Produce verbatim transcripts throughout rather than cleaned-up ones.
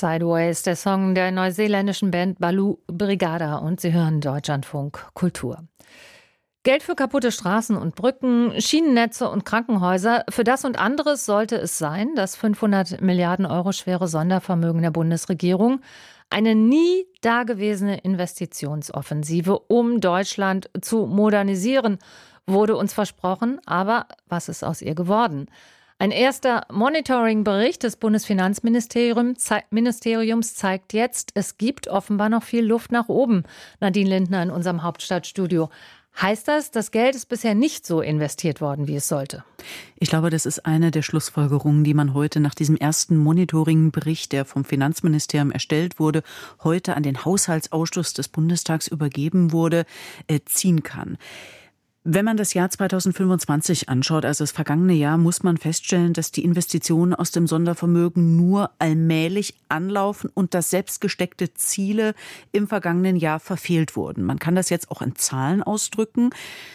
Sideways, der Song der neuseeländischen Band Baloo Brigada, und Sie hören Deutschlandfunk Kultur. Geld für kaputte Straßen und Brücken, Schienennetze und Krankenhäuser. Für das und anderes sollte es sein, das fünfhundert Milliarden Euro schwere Sondervermögen der Bundesregierung. Eine nie dagewesene Investitionsoffensive, um Deutschland zu modernisieren, wurde uns versprochen. Aber was ist aus ihr geworden? Ein erster Monitoring-Bericht des Bundesfinanzministeriums Ministeriums zeigt jetzt, es gibt offenbar noch viel Luft nach oben. Nadine Lindner in unserem Hauptstadtstudio. Heißt das, das Geld ist bisher nicht so investiert worden, wie es sollte? Ich glaube, das ist eine der Schlussfolgerungen, die man heute nach diesem ersten Monitoring-Bericht, der vom Finanzministerium erstellt wurde, heute an den Haushaltsausschuss des Bundestags übergeben wurde, äh, ziehen kann. Wenn man das Jahr zweitausendfünfundzwanzig anschaut, also das vergangene Jahr, muss man feststellen, dass die Investitionen aus dem Sondervermögen nur allmählich anlaufen und dass selbstgesteckte Ziele im vergangenen Jahr verfehlt wurden. Man kann das jetzt auch in Zahlen ausdrücken.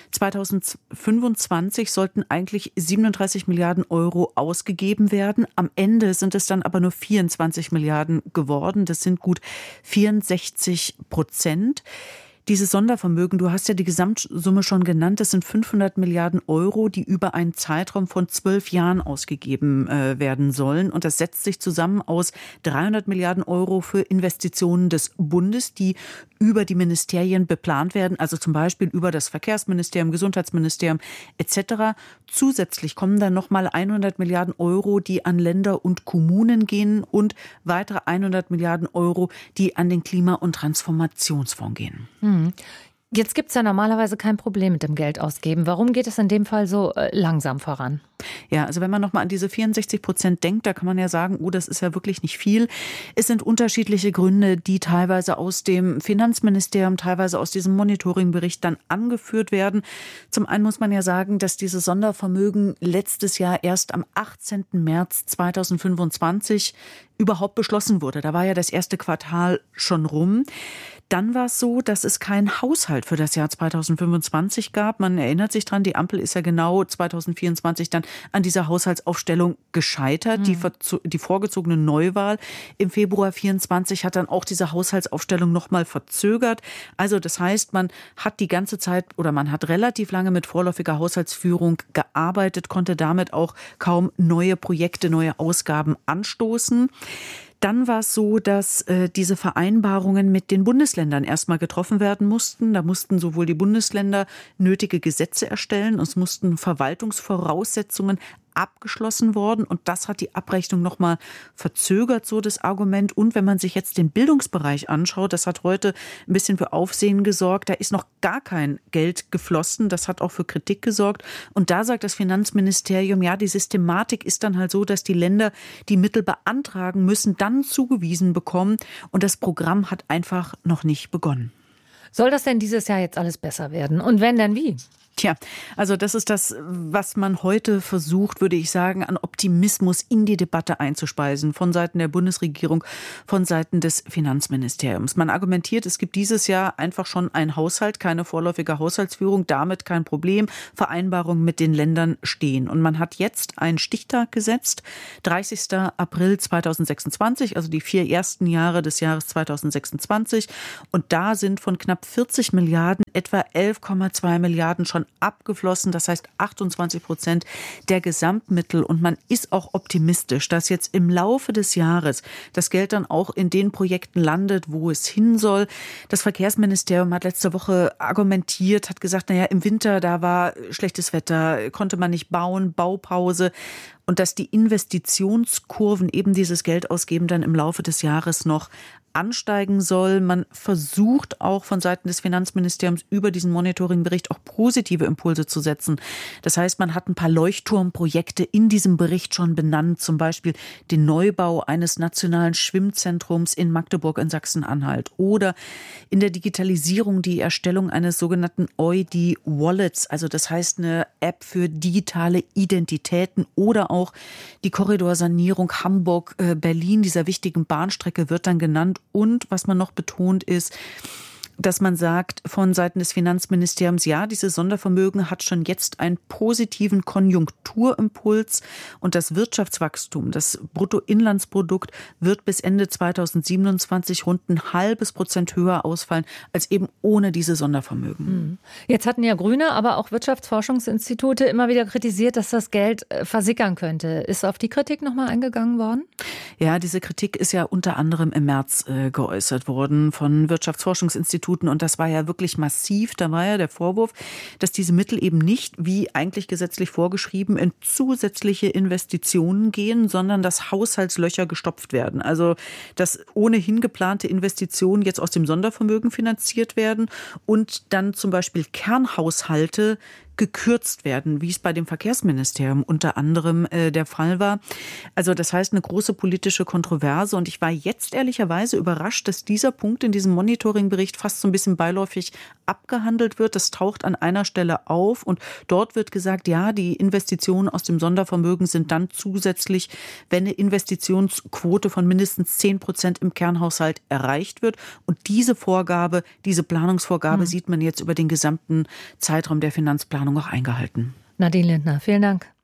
zweitausendfünfundzwanzig sollten eigentlich siebenunddreißig Milliarden Euro ausgegeben werden. Am Ende sind es dann aber nur vierundzwanzig Milliarden geworden. Das sind gut vierundsechzig Prozent. Dieses Sondervermögen, du hast ja die Gesamtsumme schon genannt, das sind fünfhundert Milliarden Euro, die über einen Zeitraum von zwölf Jahren ausgegeben äh, werden sollen. Und das setzt sich zusammen aus dreihundert Milliarden Euro für Investitionen des Bundes, die über die Ministerien beplant werden, also zum Beispiel über das Verkehrsministerium, Gesundheitsministerium et cetera. Zusätzlich kommen dann nochmal hundert Milliarden Euro, die an Länder und Kommunen gehen, und weitere hundert Milliarden Euro, die an den Klima- und Transformationsfonds gehen. Hm. Jetzt gibt es ja normalerweise kein Problem mit dem Geld ausgeben. Warum geht es in dem Fall so äh, langsam voran? Ja, also wenn man nochmal an diese vierundsechzig Prozent denkt, da kann man ja sagen, oh, das ist ja wirklich nicht viel. Es sind unterschiedliche Gründe, die teilweise aus dem Finanzministerium, teilweise aus diesem Monitoringbericht dann angeführt werden. Zum einen muss man ja sagen, dass dieses Sondervermögen letztes Jahr erst am achtzehnten März zweitausendfünfundzwanzig überhaupt beschlossen wurde. Da war ja das erste Quartal schon rum. Dann war es so, dass es keinen Haushalt für das Jahr zweitausendfünfundzwanzig gab. Man erinnert sich dran, die Ampel ist ja genau zweitausendvierundzwanzig dann an dieser Haushaltsaufstellung gescheitert. Mhm. Die, die vorgezogene Neuwahl im Februar vierundzwanzig hat dann auch diese Haushaltsaufstellung nochmal verzögert. Also das heißt, man hat die ganze Zeit oder man hat relativ lange mit vorläufiger Haushaltsführung gearbeitet, konnte damit auch kaum neue Projekte, neue Ausgaben anstoßen. Dann war es so, dass äh, diese Vereinbarungen mit den Bundesländern erstmal getroffen werden mussten. Da mussten sowohl die Bundesländer nötige Gesetze erstellen, es mussten Verwaltungsvoraussetzungen abgeschlossen worden, und das hat die Abrechnung noch mal verzögert, so das Argument. Und wenn man sich jetzt den Bildungsbereich anschaut, das hat heute ein bisschen für Aufsehen gesorgt, da ist noch gar kein Geld geflossen, das hat auch für Kritik gesorgt. Und da sagt das Finanzministerium, ja, die Systematik ist dann halt so, dass die Länder die Mittel beantragen müssen, dann zugewiesen bekommen, und das Programm hat einfach noch nicht begonnen. Soll das denn dieses Jahr jetzt alles besser werden? Und wenn, dann wie? Tja, also das ist das, was man heute versucht, würde ich sagen, an Optimismus in die Debatte einzuspeisen, von Seiten der Bundesregierung, von Seiten des Finanzministeriums. Man argumentiert, es gibt dieses Jahr einfach schon einen Haushalt, keine vorläufige Haushaltsführung, damit kein Problem, Vereinbarungen mit den Ländern stehen. Und man hat jetzt einen Stichtag gesetzt, dreißigsten April zweitausendsechsundzwanzig, also die vier ersten Jahre des Jahres zweitausendsechsundzwanzig. Und da sind von knapp vierzig Milliarden etwa elf Komma zwei Milliarden schon abgeflossen, das heißt achtundzwanzig Prozent der Gesamtmittel. Und man ist auch optimistisch, dass jetzt im Laufe des Jahres das Geld dann auch in den Projekten landet, wo es hin soll. Das Verkehrsministerium hat letzte Woche argumentiert, hat gesagt, naja, im Winter, da war schlechtes Wetter, konnte man nicht bauen, Baupause. Und dass die Investitionskurven eben dieses Geld ausgeben dann im Laufe des Jahres noch ansteigen soll. Man versucht auch von Seiten des Finanzministeriums über diesen Monitoringbericht auch positive Impulse zu setzen. Das heißt, man hat ein paar Leuchtturmprojekte in diesem Bericht schon benannt, zum Beispiel den Neubau eines nationalen Schwimmzentrums in Magdeburg in Sachsen-Anhalt oder in der Digitalisierung die Erstellung eines sogenannten O I D I-Wallets, also das heißt eine App für digitale Identitäten, oder auch die Korridorsanierung Hamburg-Berlin, dieser wichtigen Bahnstrecke, wird dann genannt. Und was man noch betont ist, dass man sagt von Seiten des Finanzministeriums, ja, dieses Sondervermögen hat schon jetzt einen positiven Konjunkturimpuls und das Wirtschaftswachstum, das Bruttoinlandsprodukt wird bis Ende zweitausendsiebenundzwanzig rund ein halbes Prozent höher ausfallen als eben ohne diese Sondervermögen. Jetzt hatten ja Grüne, aber auch Wirtschaftsforschungsinstitute immer wieder kritisiert, dass das Geld versickern könnte. Ist auf die Kritik nochmal eingegangen worden? Ja, diese Kritik ist ja unter anderem im März äh, geäußert worden von Wirtschaftsforschungsinstituten und das war ja wirklich massiv. Da war ja der Vorwurf, dass diese Mittel eben nicht, wie eigentlich gesetzlich vorgeschrieben, in zusätzliche Investitionen gehen, sondern dass Haushaltslöcher gestopft werden. Also, dass ohnehin geplante Investitionen jetzt aus dem Sondervermögen finanziert werden und dann zum Beispiel Kernhaushalte gekürzt werden, wie es bei dem Verkehrsministerium unter anderem äh, der Fall war. Also das heißt eine große politische Kontroverse und ich war jetzt ehrlicherweise überrascht, dass dieser Punkt in diesem Monitoringbericht fast so ein bisschen beiläufig abgehandelt wird. Das taucht an einer Stelle auf und dort wird gesagt, ja, die Investitionen aus dem Sondervermögen sind dann zusätzlich, wenn eine Investitionsquote von mindestens zehn Prozent im Kernhaushalt erreicht wird. Und diese Vorgabe, diese Planungsvorgabe hm. sieht man jetzt über den gesamten Zeitraum der Finanzplanung auch eingehalten. Nadine Lindner, vielen Dank.